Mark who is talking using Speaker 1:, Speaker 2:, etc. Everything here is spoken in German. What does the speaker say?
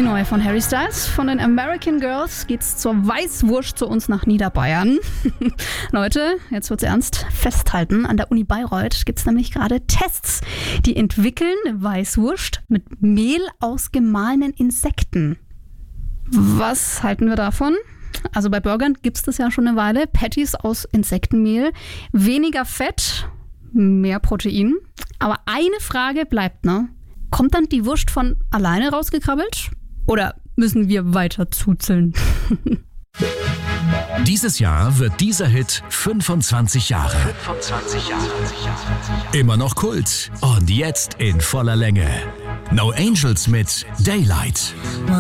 Speaker 1: Die neue von Harry Styles. Von den American Girls geht's zur Weißwurst zu uns nach Niederbayern. Leute, jetzt wird's ernst. Festhalten, an der Uni Bayreuth gibt's nämlich gerade Tests. Die entwickeln eine Weißwurst mit Mehl aus gemahlenen Insekten. Was halten wir davon? Also bei Burgern gibt's das ja schon eine Weile. Patties aus Insektenmehl. Weniger Fett, mehr Protein. Aber eine Frage bleibt, ne? Kommt dann die Wurst von alleine rausgekrabbelt? Oder müssen wir weiter zuzeln?
Speaker 2: Dieses Jahr wird dieser Hit 25 Jahre. 25 Jahre. Immer noch Kult. Und jetzt in voller Länge. No Angels mit Daylight.